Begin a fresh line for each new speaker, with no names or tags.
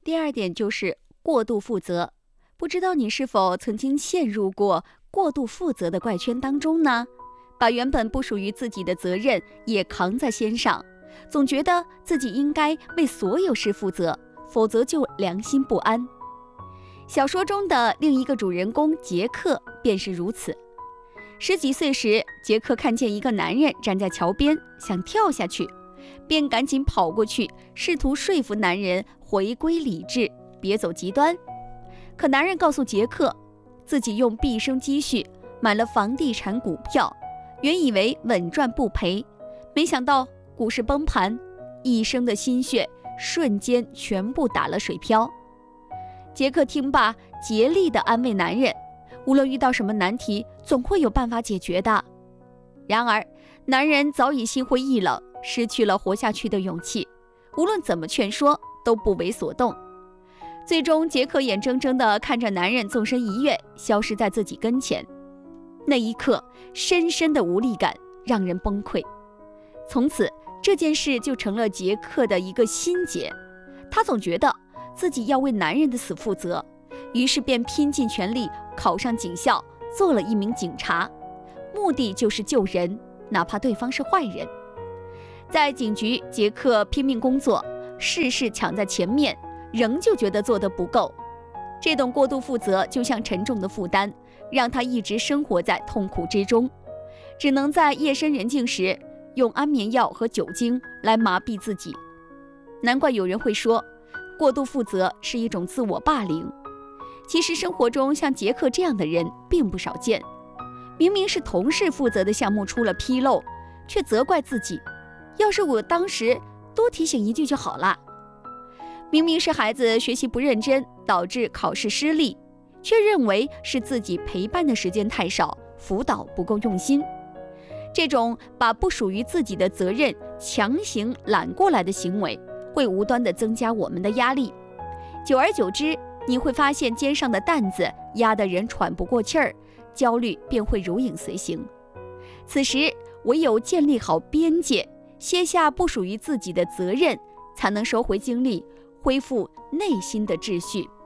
第二点就是过度负责。不知道你是否曾经陷入过过度负责的怪圈当中呢？把原本不属于自己的责任也扛在肩上，总觉得自己应该为所有事负责，否则就良心不安。小说中的另一个主人公杰克便是如此。10几岁时，杰克看见一个男人站在桥边，想跳下去，便赶紧跑过去，试图说服男人回归理智，别走极端。可男人告诉杰克，自己用毕生积蓄买了房地产股票，原以为稳赚不赔，没想到股市崩盘，一生的心血瞬间全部打了水漂。杰克听罢，竭力地安慰男人，无论遇到什么难题，总会有办法解决的。然而，男人早已心灰意冷，失去了活下去的勇气，无论怎么劝说，都不为所动。最终，杰克眼睁睁地看着男人纵身一跃，消失在自己跟前。那一刻，深深的无力感让人崩溃。从此，这件事就成了杰克的一个心结。他总觉得自己要为男人的死负责，于是便拼尽全力考上警校，做了一名警察，目的就是救人，哪怕对方是坏人。在警局，杰克拼命工作，事事抢在前面，仍旧觉得做得不够。这种过度负责就像沉重的负担，让他一直生活在痛苦之中，只能在夜深人静时用安眠药和酒精来麻痹自己。难怪有人会说，过度负责是一种自我霸凌。其实生活中像杰克这样的人并不少见，明明是同事负责的项目出了纰漏，却责怪自己，要是我当时多提醒一句就好了。明明是孩子学习不认真导致考试失利，却认为是自己陪伴的时间太少，辅导不够用心。这种把不属于自己的责任强行揽过来的行为，会无端地增加我们的压力。久而久之，你会发现肩上的担子压得人喘不过气儿，焦虑便会如影随形。此时，唯有建立好边界，卸下不属于自己的责任，才能收回精力，恢复内心的秩序。